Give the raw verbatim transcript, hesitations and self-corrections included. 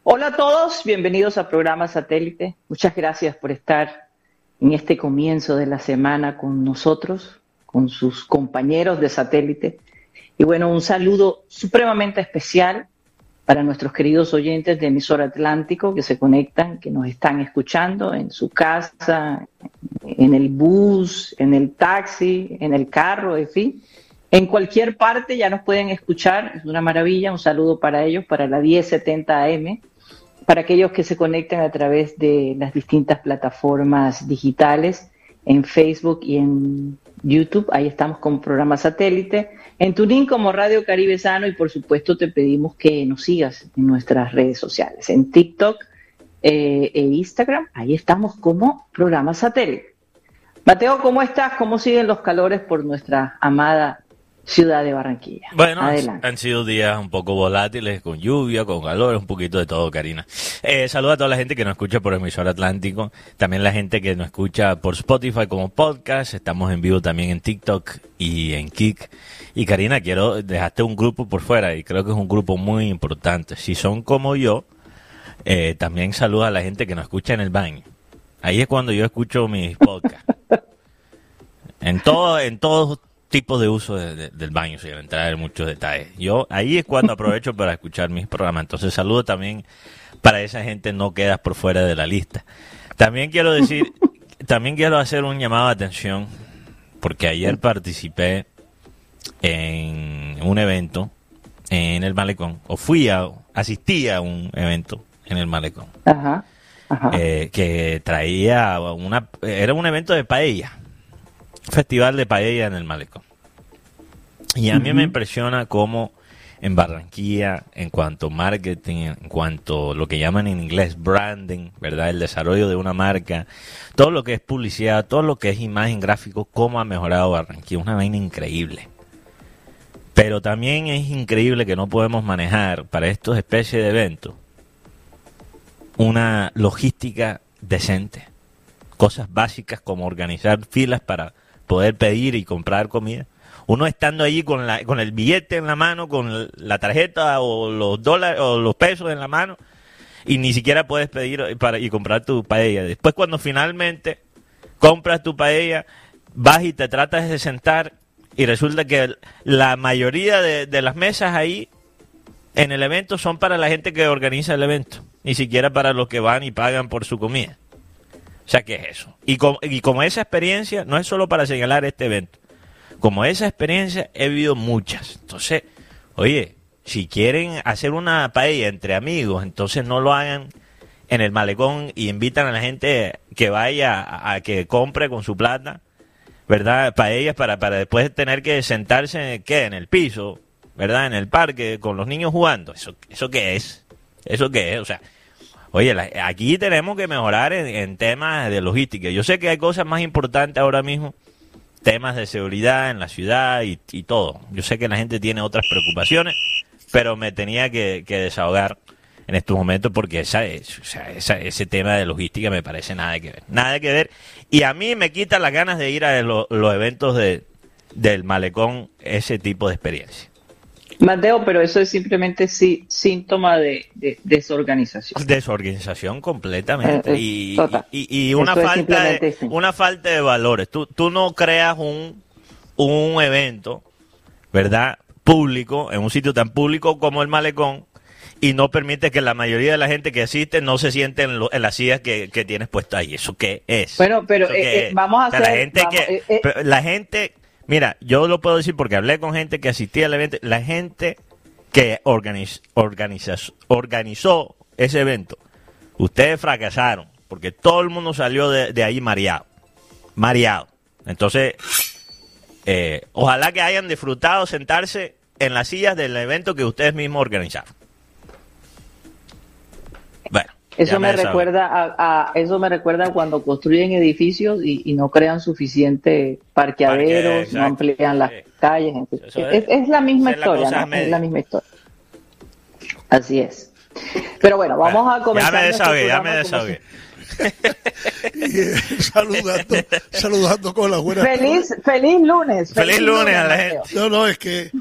Hola a todos, bienvenidos a Programa Satélite. Muchas gracias por estar en este comienzo de la semana con nosotros, con sus compañeros de Satélite. Y bueno, un saludo supremamente especial para nuestros queridos oyentes de Emisora Atlántico que se conectan, que nos están escuchando en su casa, en el bus, en el taxi, en el carro, en fin. En cualquier parte ya nos pueden escuchar, es una maravilla. Un saludo para ellos, para la diez setenta A M, para aquellos que se conectan a través de las distintas plataformas digitales, en Facebook y en YouTube. Ahí estamos con Programa Satélite, en TuneIn como Radio Caribe Sano, y por supuesto te pedimos que nos sigas en nuestras redes sociales, en TikTok eh, e Instagram. Ahí estamos como Programa Satélite. Mateo, ¿cómo estás? ¿Cómo siguen los calores por nuestra amada ciudad de Barranquilla? Bueno, adelante. Han sido días un poco volátiles, con lluvia, con calor, un poquito de todo, Karina. Eh, saludo a toda la gente que nos escucha por Emisora Atlántico, también la gente que nos escucha por Spotify como podcast. Estamos en vivo también en TikTok y en Kik. Y Karina, quiero dejarte un grupo por fuera, y creo que es un grupo muy importante. Si son como yo, eh, también saludo a la gente que nos escucha en el baño. Ahí es cuando yo escucho mis podcasts. En todo, en todos tipos de uso de, de, del baño, sin entrar en muchos detalles. Yo ahí es cuando aprovecho para escuchar mis programas. Entonces, saludo también para esa gente, no quedas por fuera de la lista. También quiero decir, también quiero hacer un llamado de atención, porque ayer participé en un evento en el Malecón, o fui a, asistí a un evento en el Malecón. Ajá, ajá. Eh, que traía una, era un evento de paella. Festival de paella en el Malecón. Y a mí uh-huh. me impresiona cómo en Barranquilla, en cuanto a marketing, en cuanto a lo que llaman en inglés branding, ¿verdad? El desarrollo de una marca, todo lo que es publicidad, todo lo que es imagen, gráfico, cómo ha mejorado Barranquilla. Una vaina increíble. Pero también es increíble que no podemos manejar para estos especies de eventos una logística decente. Cosas básicas como organizar filas para poder pedir y comprar comida. Uno estando allí con la con el billete en la mano, con la tarjeta o los dólares o los pesos en la mano, y ni siquiera puedes pedir para y comprar tu paella. Después, cuando finalmente compras tu paella, vas y te tratas de sentar, y resulta que la mayoría de, de las mesas ahí en el evento son para la gente que organiza el evento, ni siquiera para los que van y pagan por su comida. O sea, ¿qué es eso? Y como, y como esa experiencia, no es solo para señalar este evento, como esa experiencia he vivido muchas. Entonces, oye, si quieren hacer una paella entre amigos, entonces no lo hagan en el Malecón y invitan a la gente que vaya a, a que compre con su plata, ¿verdad? Paellas para, para después tener que sentarse, ¿qué? En el piso, ¿verdad? En el parque, con los niños jugando. ¿Eso, eso qué es? ¿Eso qué es? O sea, oye, la, aquí tenemos que mejorar en, en temas de logística. Yo sé que hay cosas más importantes ahora mismo, temas de seguridad en la ciudad y, y todo. Yo sé que la gente tiene otras preocupaciones, pero me tenía que, que desahogar en estos momentos porque esa, es, o sea, esa, ese tema de logística me parece nada que ver. Nada que ver. Y a mí me quita las ganas de ir a lo, los eventos de, del Malecón, ese tipo de experiencia. Mateo, pero eso es simplemente sí, síntoma de, de desorganización. Desorganización completamente. Eh, eh, y, total. y, y una Eso falta de, sí. una falta de valores. Tú, tú no creas un, un evento, ¿verdad? Público, en un sitio tan público como el Malecón, y no permites que la mayoría de la gente que asiste no se siente en, lo, en las sillas que, que tienes puestas ahí. ¿Eso qué es? Bueno, pero eh, eh, vamos a o sea, hacer... La gente vamos, que... eh, eh. La gente... Mira, yo lo puedo decir porque hablé con gente que asistía al evento. La gente que organiz, organiza, organizó ese evento, ustedes fracasaron, porque todo el mundo salió de, de ahí mareado. Mareado. Entonces, eh, ojalá que hayan disfrutado sentarse en las sillas del evento que ustedes mismos organizaron. Bueno. Eso me, me recuerda a, a eso me recuerda cuando construyen edificios y, y no crean suficiente parqueaderos, Parque, no amplían las sí. calles. Es, es, es la misma historia, ¿no? Es la misma historia. Así es. Pero bueno, vamos bueno, a comenzar. Ya me desahogué, ya me desahogué. Y, saludando, saludando con la buena. Feliz, feliz lunes. Feliz, feliz lunes, lunes a la gente. No, no, es que